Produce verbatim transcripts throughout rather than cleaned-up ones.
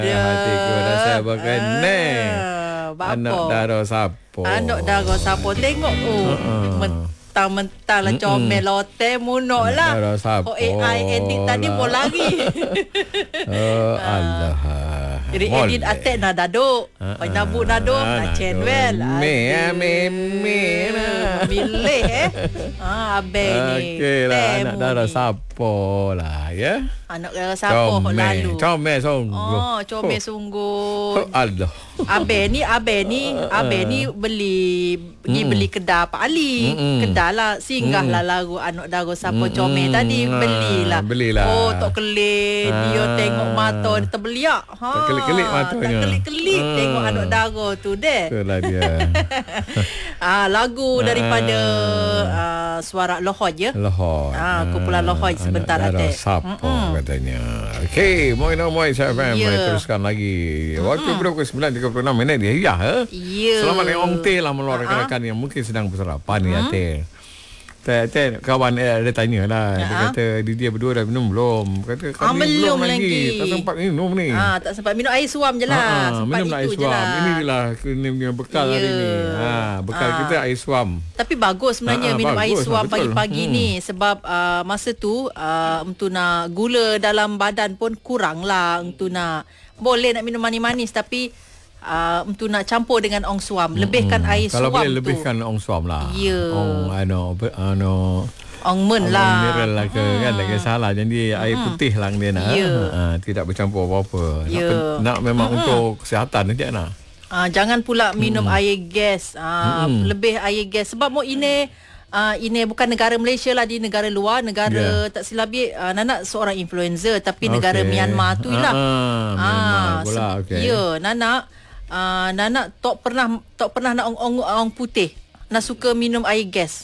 Ya. Hatiku rasa berkena. Ah, Anak darah siapa? Anak darah siapa? Tengok oh. Uh-uh. Mentang-mentang lah comel lote munok Anak lah. darah siapa Oh A I edit tadi lah. pun lari. Oh, Allah. Jadi edit atek nak daduk. Pai nabuk naduk nak channel. Me me me lah. Milih eh. Ah abang ni. Okeylah, anak darah siapa lah ya. Anak darah siapa hok lalu. Comel sungguh. Oh, comel sungguh. Oh, Allah. Abe ni, abe ni, abe ni beli pergi beli kedai Pak Ali. Mm-mm. Kedai lah singgah lah lagu anak darah siapa comel tadi belilah. Belilah. Oh, tok kelip dia Ah. tengok mata dia terbeliak. Ha. Tak kelip-kelip matanya. Tak kelip-kelip Ah. tengok anak darah tu deh. Itulah dia. Ah lagu daripada ah, suara Lohoj ya. Lohoj. Ah, kumpulan Lohoj sebentar ada. adik. Siapa katanya. Okey, Moi no Moi saya faham. Ya. Mai teruskan lagi. Waktu berapa sembilan tiga puluh enam minit dia. Ya. eh? Ya. Selamat dengan Ong Teh lah meluar rekan-rekan yang mungkin sedang bersarapan ni Teh. Teh, teh kawan eh, dia tanya lah. Dia Ha? kata di dia berdua dah minum belum? Kata Ah, kami belum belum lagi. lagi. Tak sempat minum ni. Ah, tak sempat minum air suam je lah. Ah, Sempat minum air itu je suam. lah. Ini dia lah kena punya bekal Ya. hari ni. Ha, bekal Ah. kita air suam. Tapi bagus sebenarnya Ah, ah, minum bagus air lah, suam betul. pagi-pagi Hmm. ni. Sebab uh, masa tu uh, untuk nak gula dalam badan pun kurang lah. Untuk nak boleh nak minum manis-manis tapi uh, untuk nak campur dengan ong suam. Lebihkan air Kalau suam boleh tu. lebihkan ong suam lah. Ya. Ong ano ber- ano Ong men ong lah. mineral lah ke kan tak kisahlah. Jadi air putih lah dia nak. Ya. Ha, tidak bercampur apa-apa. Nak, Ya. pen- nak memang untuk kesihatan saja nak. Ah, jangan pula minum Hmm. air gas. Ah, lebih air gas sebab mo ini ah, ini bukan negara Malaysia lah, di negara luar, negara Yeah. tak silapik ah, Nana seorang influencer tapi negara Okey. Myanmar tu lah. Ah, Myanmar pula, se- okey. Ya, Nana ah, Nana tak pernah tak pernah nak ong ong putih. Nak suka minum air gas.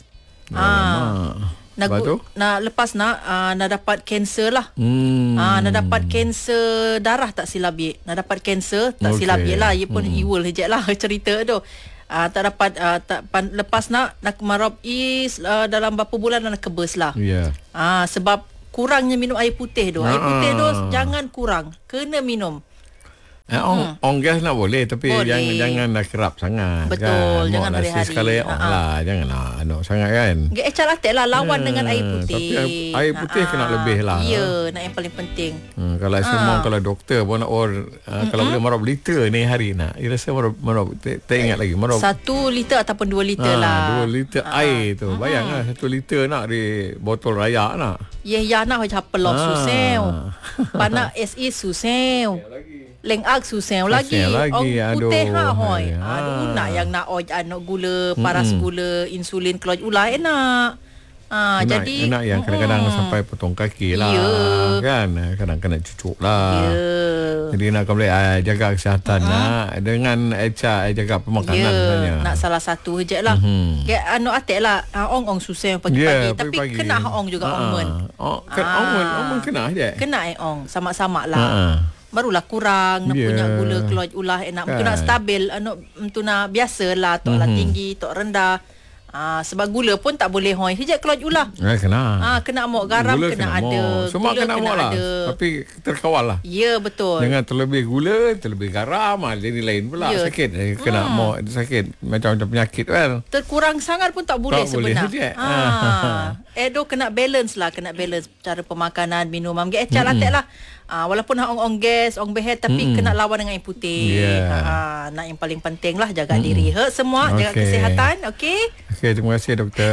Ah. Nak, Lepas tu? nak lepas nak uh, nak dapat kanser lah. Hmm. Ah, nak dapat kanser darah tak silapik. Nak dapat kanser tak Okey. silapik lah. Ia pun hmm. iwal je lah cerita tu. Ah, tak dapat ah, tak pan, lepas nak nak marab is uh, dalam berapa bulan nak kebes lah. Ya. Ah, sebab kurangnya minum air putih tu. Air putih tu Ah. jangan kurang. Kena minum. Eh, ong, ong gas nak boleh tapi Boleh. jangan jangan nak kerap sangat. Betul, kan? jangan Mau hari-hari. nasi sekali ong Ha-ha. lah. Janganlah anu sangat kan. Ge ecal atek lah lawan Hmm, dengan air putih. tapi air- air putih Ah, kena lebih lah. Ya, nak yang paling penting. Hmm, kalau Ah. semua kalau doktor pun nak or uh, kalau boleh marab liter ni hari nak. Dia rasa marab marab tak tak ingat lagi marab. Satu liter ataupun dua liter Ah, lah. Dua liter air tu. Bayanglah satu liter nak di botol raya nak. Ye ya nak hoi pelok Ah. suseu. Panak S E suseu. Leng ak suseu lagi. Suseu lagi, Ong putih aduh. ha hoi. Ah. Aduh nak yang nak oi anak gula, paras gula, insulin keluar ulah enak. Ah Enak, jadi enak yang kadang-kadang mm, sampai potong kaki lah. Ya. Kan? Kadang kena cucuk lah. Ya. Jadi nak boleh uh, jaga kesihatan uh-huh. nak dengan Echa jaga pemakanan Ya, sebenarnya. nak salah satu je lah. Mhm. Ya, anu atek lah. Ah, ong ong susah pagi-pagi. Ya, Tapi pagi-pagi. kena ong juga ong men. Oh, kan Ah. ong men, ong men kena je. Kena eh ong. Sama-sama lah. Ha. Barulah kurang nak Ya. punya gula keluar ulah enak. Untuk Kan. nak stabil, anu untuk nak biasa lah, tok lah Mhm. tinggi, tok rendah. Ah, sebab gula pun tak boleh hoi. Hejak keluar ulah. Eh, kena. Ah, kena amok garam Gula kena, ada. mok. Semua Gula kena mok lah. ada. Tapi terkawal lah. Ya, betul. Jangan terlebih gula, terlebih garam, ah, jadi lain pula. Ya. Sakit. Eh, Kena mok, sakit. Macam-macam penyakit kan. Terkurang sangat pun tak boleh Tak boleh sebenarnya. je. Ah. Edo kena balance lah, kena balance cara pemakanan, minuman. Ge ecal Mm-mm. atek lah. Ah, walaupun hang ong gas, ong behet tapi Mm-mm. kena lawan dengan air putih. Yeah. Ah, nak yang paling penting lah jaga diri. He, semua jaga Okey. kesihatan, okey? Okey, terima kasih doktor.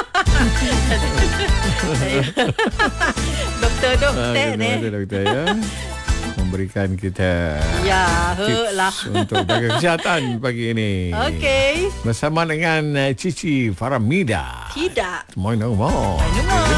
Doktor dok Ah, teh terima ni. kasih doktor ya. Memberikan kita Ya, he tips lah. untuk jaga kesihatan pagi ini. Okey. Bersama dengan uh, Cici Faramida. Tidak. Semua nak mau. Minum.